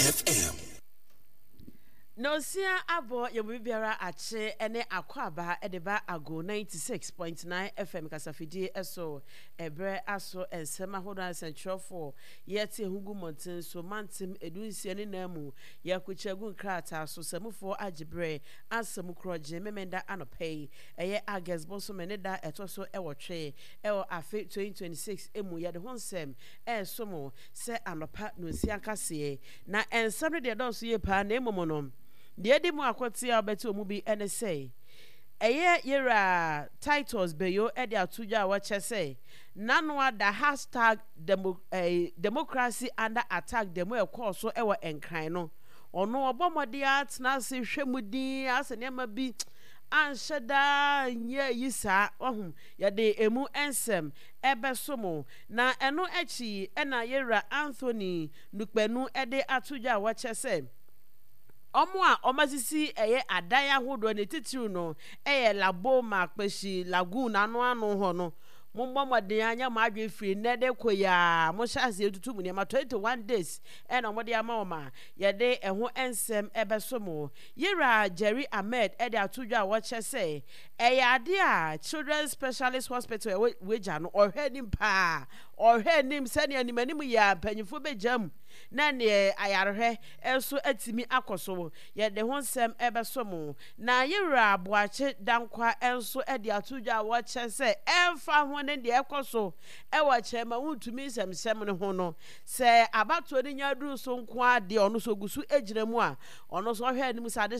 FM. No sia abo yebibiara ache ene akwaba edeba ago 96.9 FM kasafidi eso ebre aso ensema hoda central yeti hugu monten so mantim edunsia ne namu yakuchagu krata so semufo agibre asemu kroje memenda anopay eye August boso meneda etoso ewotwe ewo afe 2026 emu yade honsem somo se anopa no sia kase na ensam de do so ye pa na emomonom the edimu akwati abeti omubi NSA eye yera titles beyo edi atuja wache say nanwa the hashtag democracy under attack demo ekoso ewo enkran no ono obomode atna se hwemudi asenema bi anshada nye yisa ohun yade emu ensem ebesomo na eno echi ena yera Anthony nukpenu ede atuja wache say omo a omazisi eye adaya hodo ne titiru no eye labo makpeshi lagoon anu ho no mommode anya ma adwe free nede koya mo chance etutu mu ne ma 21 days e na omode ama oma yede eho ensem ebesomo yira Jerry Ahmed ede atudwa wo che say eye ade a Children's Specialist Hospital weja no ohwe nim pa ohwe nim sane animanim ya panyifo bejam na ne ayarhwe enso atimi akoso ye de honsem ebesomo na yira aboache dankwa enso ede atudwa wo che say emfa ho ne de ekoso ewa chema wutumi semsem ne ho no se abato ne nyaduru so nko ade ono so gusu ejiramu a ono so hwe anim sade